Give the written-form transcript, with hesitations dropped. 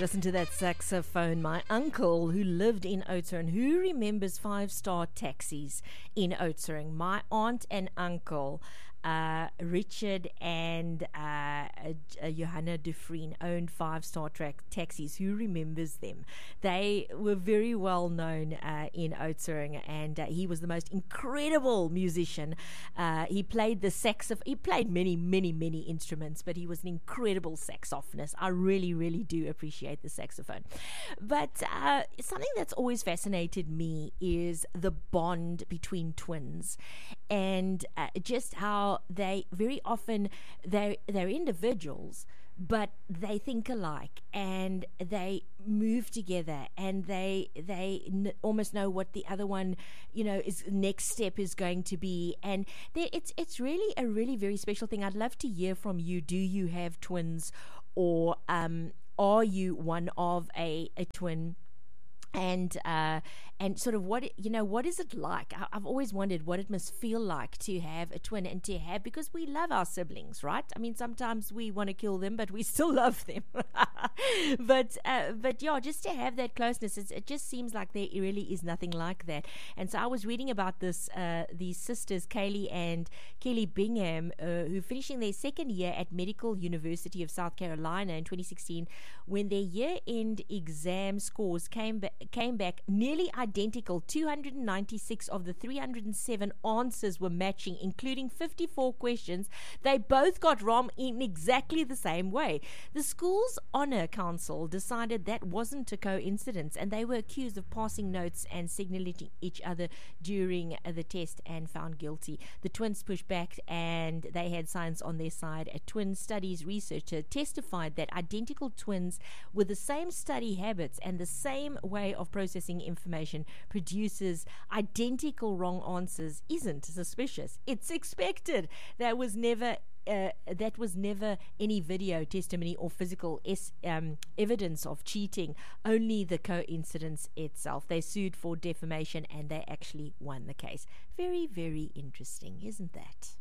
listen to that saxophone. My uncle, who lived in Oudtshoorn, who remembers five-star taxis in Oudtshoorn? My aunt and uncle, Richard and Johanna Dufresne, owned five-star taxis. Who remembers them? They were very well known in Oudtshoorn, and he was the most incredible musician. He played the saxophone. He played many instruments, but he was an incredible saxophonist. I really do appreciate the saxophone. But something that's always fascinated me is the bond between twins, and just how they very often they're individuals, but they think alike, and they move together, and they almost know what the other one, is next step is going to be, and it's really a really very special thing. I'd love to hear from you. Do you have twins, or are you one of a twin? And sort of what is it like? I've always wondered what it must feel like to have a twin, and to have, because we love our siblings, right? I mean, sometimes we want to kill them, but we still love them. but yeah, just to have that closeness, it just seems like there really is nothing like that. And so I was reading about this, these sisters, Kaylee and Kelly Bingham, who finishing their second year at Medical University of South Carolina in 2016, when their year-end exam scores came back nearly identical. 296 of the 307 answers were matching, including 54 questions. They both got wrong in exactly the same way. The school's honor council decided that wasn't a coincidence, and they were accused of passing notes and signaling each other during the test and found guilty. The twins pushed back, and they had science on their side. A twin studies researcher testified that identical twins with the same study habits and the same way of processing information produces identical wrong answers isn't suspicious. It's expected. That was never any video testimony or physical evidence of cheating, only the coincidence itself. They sued for defamation, and they actually won the case. Very interesting, isn't that?